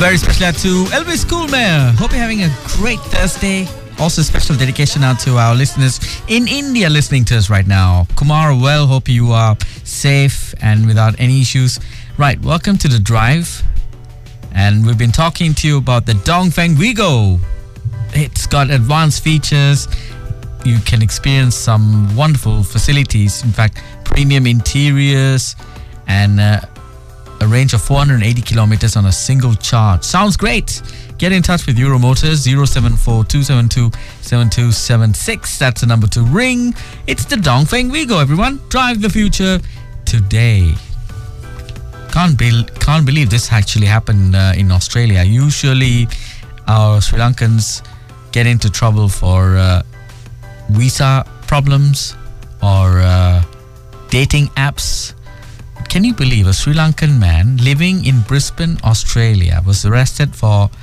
Very special out to Elvis Coolmare. Hope you're having a great Thursday. Also, special dedication out to our listeners in India listening to us right now. Kumar, well, hope you are safe and without any issues. Right, welcome to The Drive. And we've been talking to you about the Dongfeng Vigo. It's got advanced features. You can experience some wonderful facilities. In fact, premium interiors and a range of 480 kilometers on a single charge. Sounds great. Get in touch with Euro Motors 074-272-7276. That's the number to ring. It's the Dongfeng Vigo, everyone. Drive the future today. Can't believe this actually happened in Australia. Usually our Sri Lankans get into trouble for visa problems or dating apps. Can you believe a Sri Lankan man living in Brisbane, Australia was arrested for